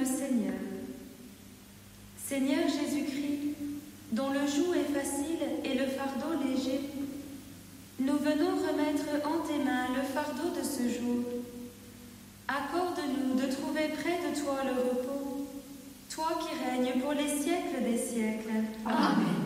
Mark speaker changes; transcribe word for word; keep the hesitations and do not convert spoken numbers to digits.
Speaker 1: le Seigneur. Seigneur Jésus-Christ, dont le joug est facile et le fardeau léger, nous venons remettre en tes mains le fardeau de ce jour. Accorde-nous de trouver près de toi le repos, toi qui règnes pour les siècles des siècles.
Speaker 2: Amen.